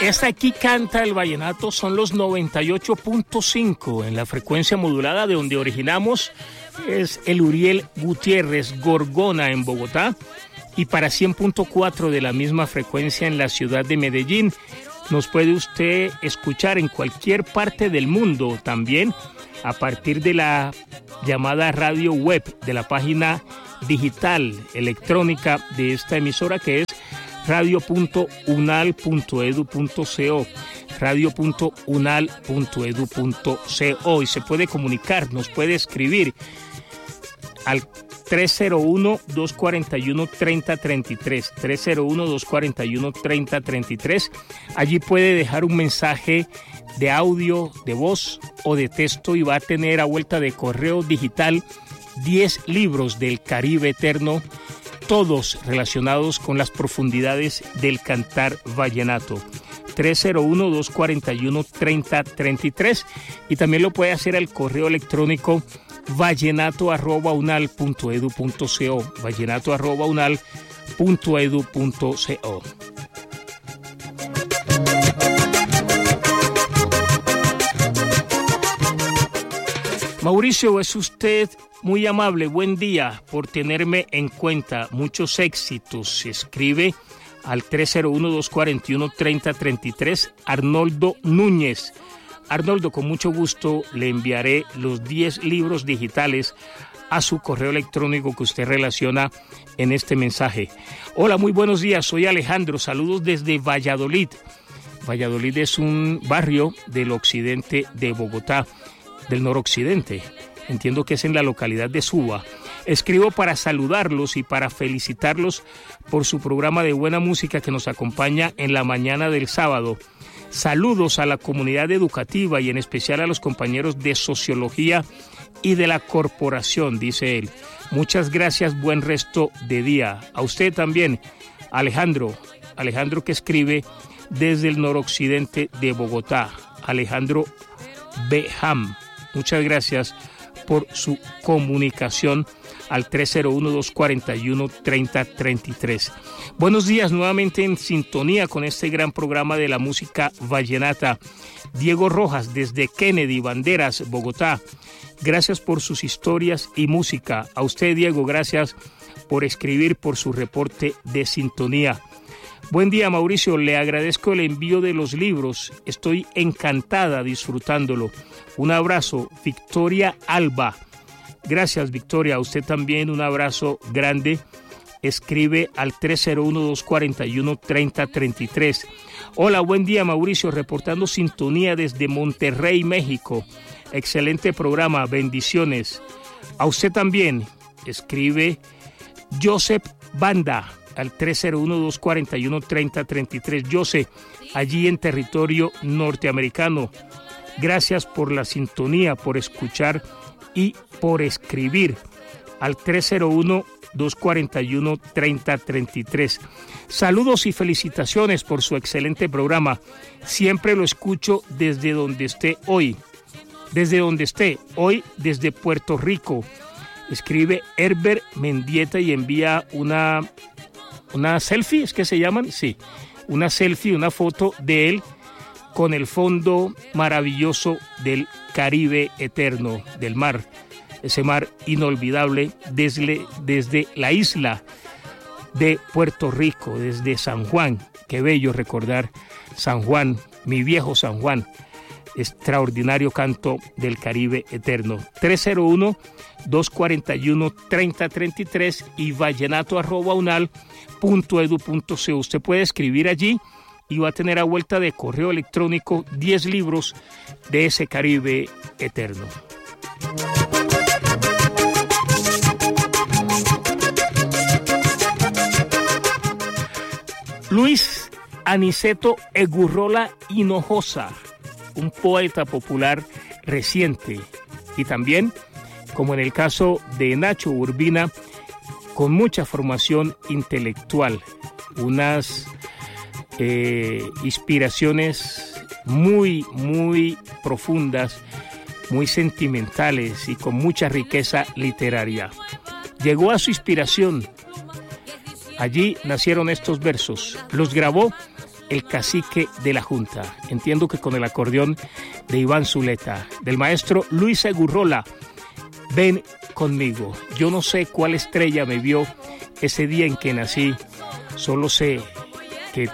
Esta Aquí Canta el Vallenato son los 98.5 en la frecuencia modulada de donde originamos, es el Uriel Gutiérrez Gorgona en Bogotá, y para 100.4 de la misma frecuencia en la ciudad de Medellín. Nos puede usted escuchar en cualquier parte del mundo también a partir de la llamada radio web, de la página digital electrónica de esta emisora, que es radio.unal.edu.co, radio.unal.edu.co, y se puede comunicar, nos puede escribir al 301-241-3033, 301-241-3033. Allí puede dejar un mensaje de audio, de voz o de texto, y va a tener a vuelta de correo digital 10 libros del Caribe eterno, todos relacionados con las profundidades del cantar vallenato. 301-241-3033, y también lo puede hacer al correo electrónico vallenato@unal.edu.co, vallenato@unal.edu.co. Mauricio, es usted muy amable, buen día por tenerme en cuenta, muchos éxitos. Escribe al 301-241-3033 Arnoldo Núñez. Arnoldo, con mucho gusto le enviaré los 10 libros digitales a su correo electrónico que usted relaciona en este mensaje. Hola, muy buenos días, soy Alejandro, saludos desde Valladolid. Valladolid es un barrio del occidente de Bogotá, del noroccidente. Entiendo que es en la localidad de Suba. Escribo para saludarlos y para felicitarlos por su programa de buena música que nos acompaña en la mañana del sábado. Saludos a la comunidad educativa y en especial a los compañeros de sociología y de la corporación, dice él. Muchas gracias, buen resto de día. A usted también, Alejandro. Alejandro, que escribe desde el noroccidente de Bogotá. Alejandro Beham. Muchas gracias por su comunicación al 301-241-3033. Buenos días, nuevamente en sintonía con este gran programa de la música vallenata. Diego Rojas, desde Kennedy, Banderas, Bogotá. Gracias por sus historias y música. A usted, Diego, gracias por escribir, por su reporte de sintonía. Buen día, Mauricio, le agradezco el envío de los libros. Estoy encantada disfrutándolo. Un abrazo, Victoria Alba. Gracias, Victoria. A usted también un abrazo grande. Escribe al 301-241-3033. Hola, buen día, Mauricio, reportando sintonía desde Monterrey, México. Excelente programa, bendiciones. A usted también. Escribe Joseph Banda al 301-241-3033. Joseph, allí en territorio norteamericano. Gracias por la sintonía, por escuchar y por escribir al 301-241-3033. Saludos y felicitaciones por su excelente programa. Siempre lo escucho desde donde esté hoy. Desde donde esté hoy, desde Puerto Rico. Escribe Herbert Mendieta y envía una selfie, ¿es que se llaman? Sí, una selfie, una foto de él con el fondo maravilloso del Caribe eterno, del mar, ese mar inolvidable desde la isla de Puerto Rico, desde San Juan. Qué bello recordar San Juan, mi viejo San Juan. Extraordinario canto del Caribe eterno. 301-241-3033 y vallenato@unal.edu.co. Usted puede escribir allí y va a tener a vuelta de correo electrónico 10 libros de ese Caribe eterno. Luis Aniceto Egurrola Hinojosa, un poeta popular reciente, y también, como en el caso de Nacho Urbina, con mucha formación intelectual, unas inspiraciones muy, muy profundas, muy sentimentales y con mucha riqueza literaria. Llegó a su inspiración. Allí nacieron estos versos. Los grabó El cacique de la Junta. Entiendo que con el acordeón de Iván Zuleta, del maestro Luis Segurrola. Ven conmigo. Yo no sé cuál estrella me vio ese día en que nací. Solo sé